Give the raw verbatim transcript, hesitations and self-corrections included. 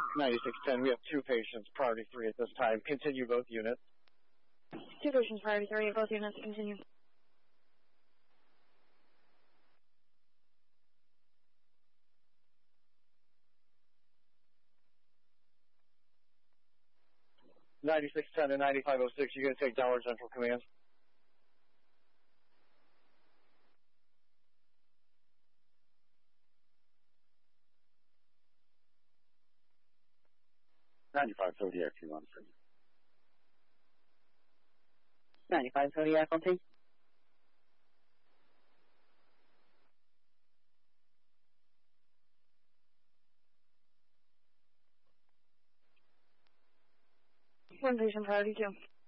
ninety-six ten, we have two patients, priority three at this time. Continue both units. Two patients, priority three, both units, continue. ninety-six ten and ninety-five oh six, you're going to take Dollar Central Command. ninety-five Zodiac two one three. ninety-five Zodiac on T. One patient, priority two.